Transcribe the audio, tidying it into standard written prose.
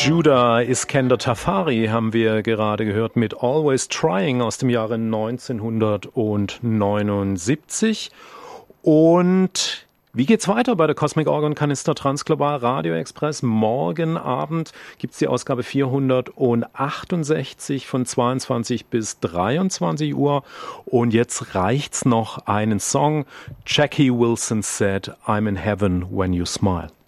Judah Iskender Tafari haben wir gerade gehört mit Always Trying aus dem Jahre 1979. Und wie geht's weiter bei der Cosmic Organ Kanister Transglobal Radio Express? Morgen Abend gibt's die Ausgabe 468 von 22 bis 23 Uhr. Und jetzt reicht's noch einen Song. Jackie Wilson said, I'm in heaven when you smile.